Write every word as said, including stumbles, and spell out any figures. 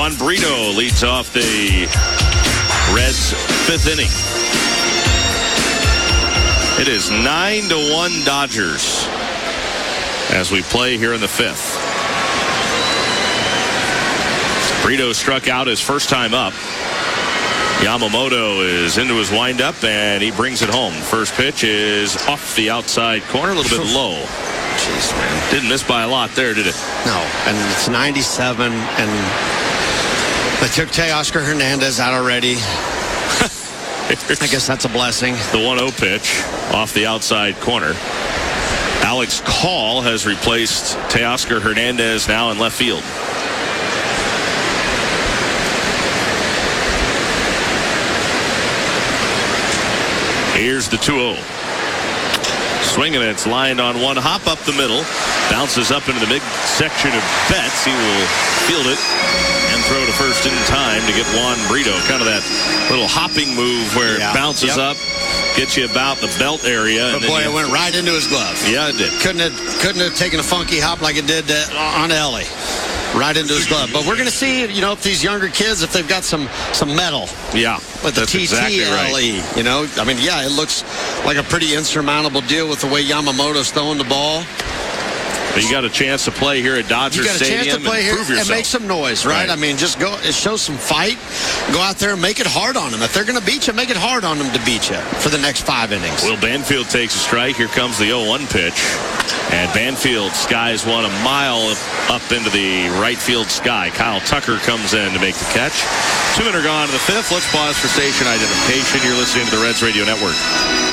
Juan Brito leads off the Reds' fifth inning. It is nine to one Dodgers as we play here in the fifth. Brito struck out his first time up. Yamamoto is into his windup, and he brings it home. First pitch is off the outside corner, a little bit low. Jeez, man. Didn't miss by a lot there, did it? No, and it's ninety-seven, and they took Teoscar Hernandez out already. I guess that's a blessing. The one oh pitch off the outside corner. Alex Call has replaced Teoscar Hernandez now in left field. Here's the two oh. Swinging, it's lined on one hop up the middle. Bounces up into the midsection of Betts. He will field it and throw to first in time to get Juan Brito. Kind of that little hopping move where yeah. it bounces yep. up, gets you about the belt area. But and boy, you... it went right into his glove. Yeah, it did. Couldn't have, couldn't have taken a funky hop like it did uh, on Ellie. Right into his glove. But we're going to see, you know, if these younger kids, if they've got some some metal. Yeah, with the that's T T L E. Exactly right. You know, I mean, yeah, it looks like a pretty insurmountable deal with the way Yamamoto's throwing the ball. But you got a chance to play here at Dodger You got a Stadium chance to play and here prove yourself. and make some noise, right? right? I mean, just go, show some fight. Go out there and make it hard on them. If they're going to beat you, make it hard on them to beat you for the next five innings. Will Banfield takes a strike. Here comes the oh one pitch. And Banfield skies one a mile up into the right field sky. Kyle Tucker comes in to make the catch. Two men are gone to the fifth. Let's pause for station identification. You're listening to the Reds Radio Network.